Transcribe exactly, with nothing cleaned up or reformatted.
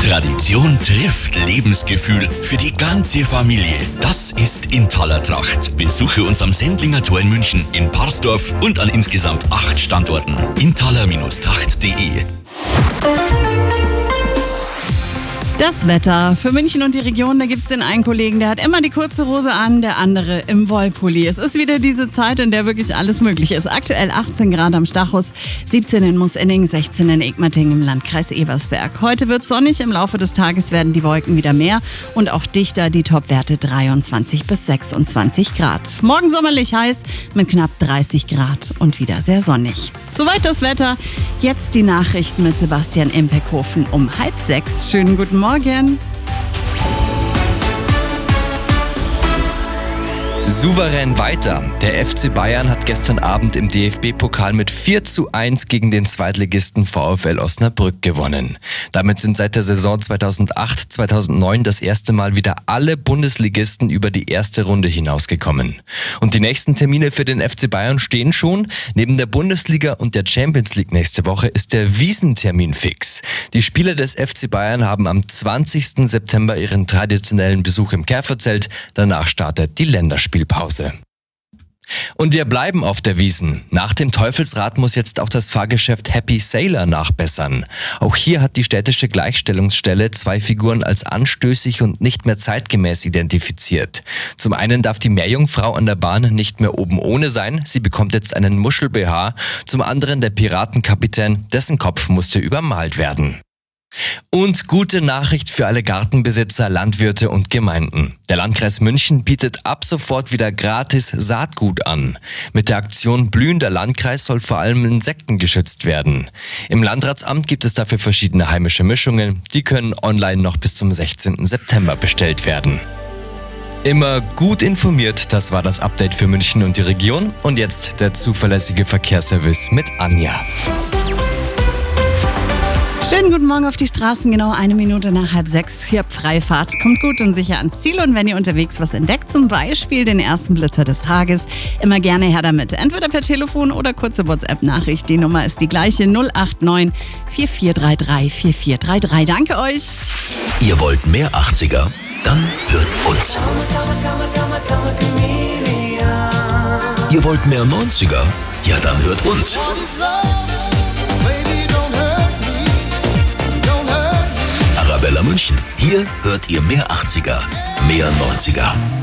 Tradition trifft Lebensgefühl für die ganze Familie. Das ist Intaler Tracht. Besuche uns am Sendlinger Tor in München, in Parsdorf und an insgesamt acht Standorten. intaler Tracht punkt de. Das Wetter für München und die Region, da gibt es den einen Kollegen, der hat immer die kurze Hose an, der andere im Wollpulli. Es ist wieder diese Zeit, in der wirklich alles möglich ist. Aktuell achtzehn Grad am Stachus, siebzehn in Mussenning, sechzehn in Egmating im Landkreis Ebersberg. Heute wird sonnig, im Laufe des Tages werden die Wolken wieder mehr und auch dichter, die Topwerte dreiundzwanzig bis sechsundzwanzig Grad. Morgen sommerlich heiß mit knapp dreißig Grad und wieder sehr sonnig. Soweit das Wetter. Jetzt die Nachrichten mit Sebastian Impeckhofen um halb sechs. Schönen guten Morgen. Souverän weiter. Der F C Bayern hat gestern Abend im D F B-Pokal mit vier zu eins gegen den Zweitligisten VfL Osnabrück gewonnen. Damit sind seit der Saison zweitausendacht zweitausendneun das erste Mal wieder alle Bundesligisten über die erste Runde hinausgekommen. Und die nächsten Termine für den F C Bayern stehen schon. Neben der Bundesliga und der Champions League nächste Woche ist der Wiesentermin fix. Die Spieler des F C Bayern haben am zwanzigsten September ihren traditionellen Besuch im Käferzelt. Danach startet die Länderspielpause. Pause. Und wir bleiben auf der Wiesn. Nach dem Teufelsrad muss jetzt auch das Fahrgeschäft Happy Sailor nachbessern. Auch hier hat die städtische Gleichstellungsstelle zwei Figuren als anstößig und nicht mehr zeitgemäß identifiziert. Zum einen darf die Meerjungfrau an der Bahn nicht mehr oben ohne sein, sie bekommt jetzt einen Muschel-B H. Zum anderen der Piratenkapitän, dessen Kopf musste übermalt werden. Und gute Nachricht für alle Gartenbesitzer, Landwirte und Gemeinden. Der Landkreis München bietet ab sofort wieder gratis Saatgut an. Mit der Aktion Blühender Landkreis soll vor allem Insekten geschützt werden. Im Landratsamt gibt es dafür verschiedene heimische Mischungen. Die können online noch bis zum sechzehnten September bestellt werden. Immer gut informiert, das war das Update für München und die Region. Und jetzt der zuverlässige Verkehrsservice mit Anja. Schönen guten Morgen auf die Straßen, genau eine Minute nach halb sechs. Hier habt Freifahrt, kommt gut und sicher ans Ziel. Und wenn ihr unterwegs was entdeckt, zum Beispiel den ersten Blitzer des Tages, immer gerne her damit. Entweder per Telefon oder kurze WhatsApp-Nachricht. Die Nummer ist die gleiche, null acht neun vier vier drei drei vier vier drei drei. Danke euch. Ihr wollt mehr achtziger? Dann hört uns. Ihr wollt mehr neunziger? Ja, dann hört uns. Arabella München. Hier hört ihr mehr achtziger, mehr neunziger.